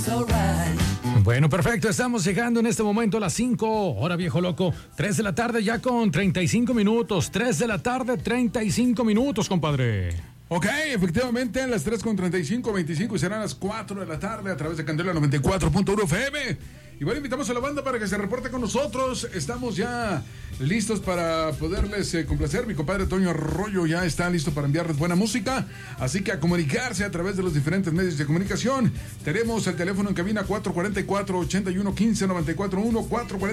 Bueno, perfecto, estamos llegando en este momento a las 5, hora viejo loco, 3 de la tarde ya con 35 minutos, 3 de la tarde, 35 minutos, compadre. Ok, efectivamente, a las 3:35, 25 y serán las 4 de la tarde a través de Candela 94.1 FM. Igual invitamos a la banda para que se reporte con nosotros. Estamos ya listos para poderles complacer. Mi compadre Toño Arroyo ya está listo para enviarles buena música. Así que a comunicarse a través de los diferentes medios de comunicación. Tenemos el teléfono en cabina 444-8115-941,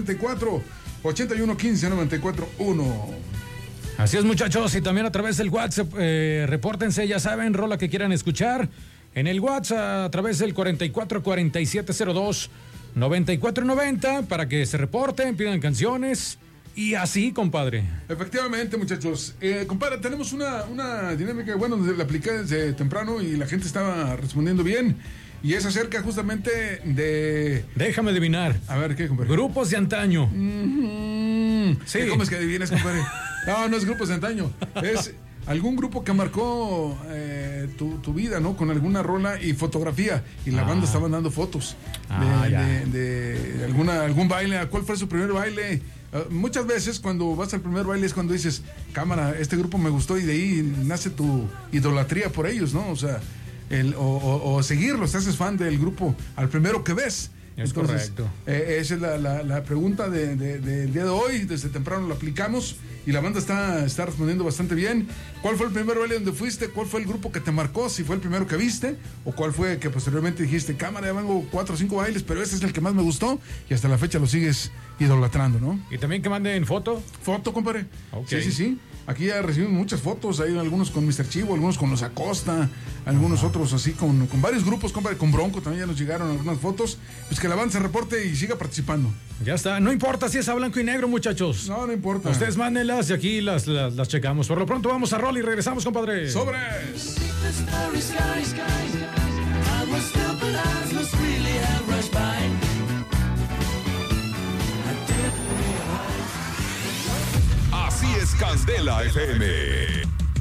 444-8115-941. Así es, muchachos, y también a través del WhatsApp, repórtense, ya saben, rola que quieran escuchar. En el WhatsApp, a través del 44-4702-9490, para que se reporten, pidan canciones, y así, compadre. Efectivamente, muchachos. Compadre, tenemos una dinámica, bueno, la apliqué desde temprano y la gente estaba respondiendo bien. Y es acerca justamente de... Déjame adivinar. A ver, ¿qué, compadre? Grupos de antaño. Sí. ¿Cómo es que adivinas, compadre? No es grupos de antaño. Es algún grupo que marcó tu vida, ¿no? Con alguna rola y fotografía. Y la banda estaba dando fotos de algún baile. ¿Cuál fue su primer baile? Muchas veces cuando vas al primer baile es cuando dices, cámara, este grupo me gustó, y de ahí nace tu idolatría por ellos, ¿no? O sea, o seguirlos, te haces fan del grupo al primero que ves. Entonces, correcto. Esa es la pregunta del día de hoy. Desde temprano la aplicamos y la banda está respondiendo bastante bien. ¿Cuál fue el primer baile donde fuiste? ¿Cuál fue el grupo que te marcó? Si fue el primero que viste, o cuál fue que posteriormente dijiste, cámara, ya vengo 4 o 5 bailes, pero ese es el que más me gustó, y hasta la fecha lo sigues idolatrando, ¿no? Y también que manden foto. Foto, compadre. Okay. Sí. Aquí ya recibimos muchas fotos. Hay algunos con Mr. Chivo, algunos con los Acosta, algunos otros así con varios grupos, compadre. Con Bronco también ya nos llegaron algunas fotos. Pues que la banda se reporte y siga participando. Ya está. No importa si es a blanco y negro, muchachos. No importa. Ustedes mándenlas y aquí las checamos. Por lo pronto vamos a rol y regresamos, compadre. ¡Sobres! Así es Candela FM.